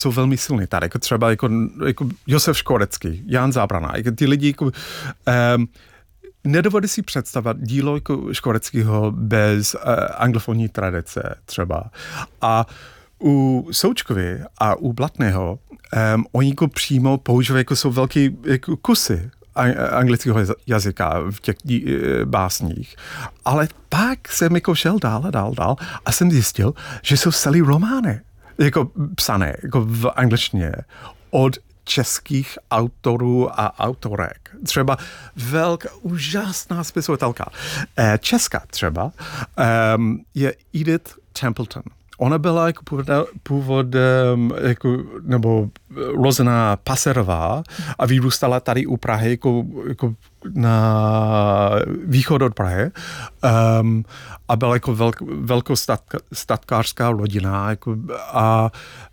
jsou velmi silní tady, jako třeba jako Josef Škvorecký, Jan Zábrana, jako ty lidi jako, nedovedu si představit dílo jako Škvoreckého bez anglofonní tradice třeba. A u Součkovy a u Blatného oni jako přímo používají, jako jsou velký jako kusy anglického jazyka v těch básních. Ale pak jsem jako šel dál a jsem zjistil, že jsou celý romány jako psané jako v angličtině od českých autorů a autorek. Třeba úžasná spisovatelka. Česká třeba je Edith Templeton. Ona byla jako původem jako, nebo rozená Paserová a vyrůstala tady u Prahy jako na východ od Prahy a byla jako velkostatkářská rodina jako, a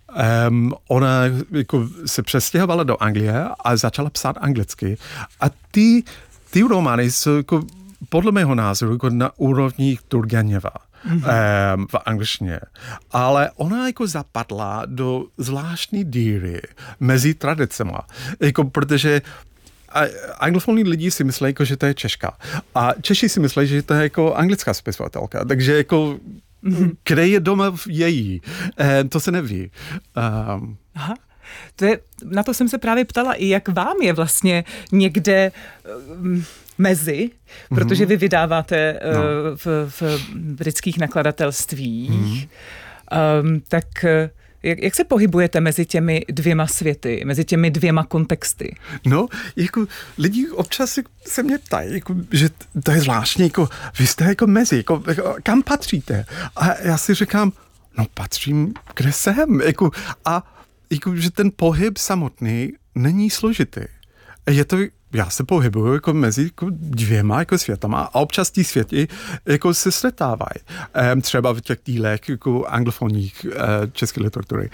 ona jako se přestěhovala do Anglie a začala psát anglicky. A ty romány jsou jako, podle mého názoru jako na úrovni Turgeněva. V angličtině. Ale ona jako zapadla do zvláštní díry mezi tradicema. Jako, protože anglofonní lidi si myslí, jako, že to je Češka. A Češi si myslí, že to je jako anglická spisovatelka. Takže jako kde je doma její? To se neví. Aha. Na to jsem se právě ptala i, jak vám je vlastně někde mezi, protože vy vydáváte v britských nakladatelstvích. Tak jak se pohybujete mezi těmi dvěma světy, mezi těmi dvěma kontexty? No, jako lidi občas se mě ptají, jako, že to je zvláštní, jako vy jste jako mezi, jako kam patříte? A já si říkám, no patřím, kde jsem, jako, a jako, že ten pohyb samotný není složitý. Je to, já se pohybuju jako mezi jako dvěma jako světama a občas ty světy jako se sletávají. Třeba v těch dílech jako anglofonních české literatury.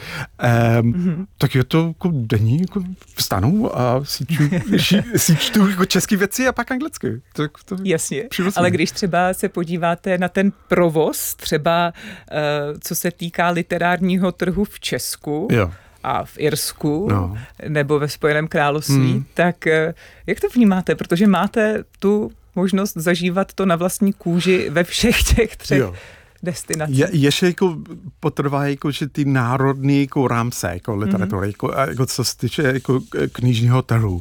Tak je to jako denní, jako vstanu a si čtu jako české věci a pak anglicky. To jasně, přirozeně. Ale když třeba se podíváte na ten provoz, třeba co se týká literárního trhu v Česku, jo. A v Irsku nebo ve Spojeném království, tak jak to vnímáte? Protože máte tu možnost zažívat to na vlastní kůži ve všech těch třech destinacích. Ještě jako potrvá, jako, že ty národní jako rámce jako literatury, jako co se týče jako knižního trhu.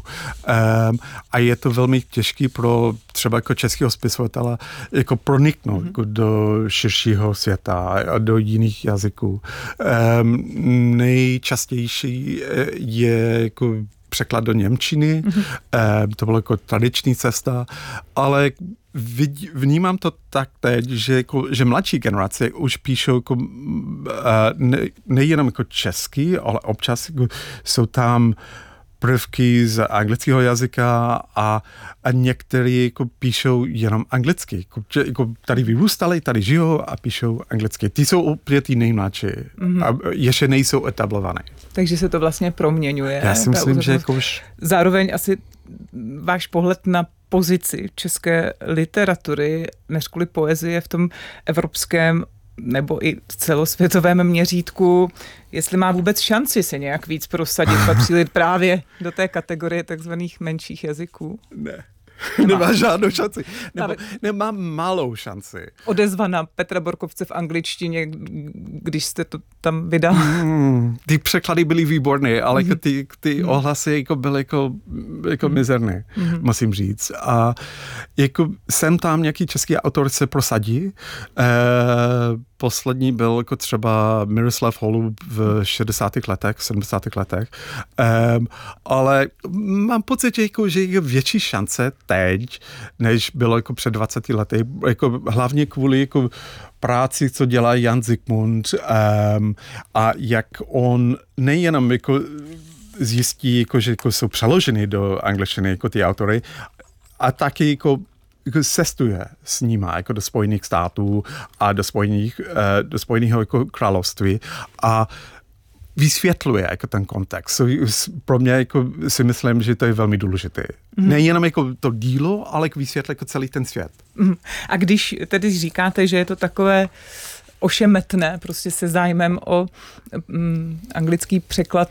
A je to velmi těžké pro třeba jako českého spisovatele jako proniknout jako do širšího světa a do jiných jazyků. Nejčastější je jako překlad do němčiny, to byla jako tradiční cesta, ale vnímám to tak teď, že mladší generace už píšou jako, nejenom jako česky, ale občas jako, jsou tam prvky z anglického jazyka a někteří jako píšou jenom anglicky. Jako tady vyrůstali, tady žijou a píšou anglicky. Ty jsou opět ty nejmladší a ještě nejsou etablované. Takže se to vlastně proměňuje. Já si myslím, že jako už... Zároveň asi váš pohled na pozici české literatury, než kvůli poezie v tom evropském nebo i celosvětovém měřítku, jestli má vůbec šanci se nějak víc prosadit, patří právě do té kategorie takzvaných menších jazyků? Ne. Nemá žádnou šanci. Nemá malou šanci. Odezva na Petra Borkovce v angličtině, když jste to tam vydal? Ty překlady byly výborné, ale ty ohlasy jako byly jako mizerné, musím říct. A jako jsem tam nějaký český autor se prosadí. Poslední byl jako třeba Miroslav Holub v 60. letech, 70. letech. Ale mám pocit, že je větší šance teď, než bylo jako před 20 lety. Jako hlavně kvůli jako práci, co dělá Jan Zikmund a jak on nejenom jako zjistí, jako, že jako jsou přeloženy do angličtiny jako ty autory, a taky jako cestuje s nima jako do Spojených států a do Spojeného jako království a vysvětluje jako ten kontext. Pro mě jako si myslím, že to je velmi důležité. Nejenom jako to dílo, ale vysvětlit jako celý ten svět. A když tedy říkáte, že je to takové ošemetné prostě se zájmem o anglický překlad